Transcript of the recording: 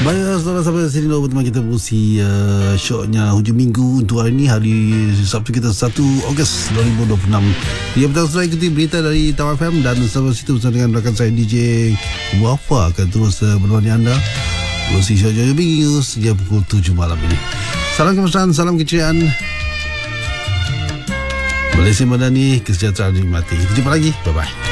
Baik, saudara sampai sini dulu teman kita berkongsi syoknya hujung minggu untuk hari ini, hari Sabtu kita 1 Ogos 2026. Ya, betul, setelah ikuti berita dari Tawar FM dan sampai situ bersama dengan rakan saya DJ Wafa akan terus menemani anda berkongsi syok hujung minggu sejak pukul 7 malam ini. Salam kemesraan, salam keceriaan, Malaysia Madani, kesejahteraan dimati. Kita jumpa lagi, bye-bye.